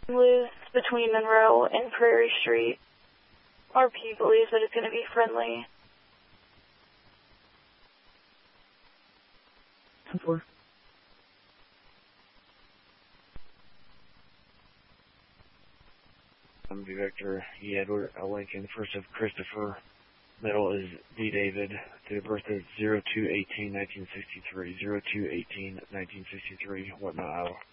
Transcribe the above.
loose between Monroe and Prairie Street. RP believes that it's going to be friendly. 4. I'm V. Victor, E. Edward, L. Lincoln, first of Christopher. Middle is D. David. Date of birth is 02/18/1963. 02/18/1963. Whatnot, Iowa.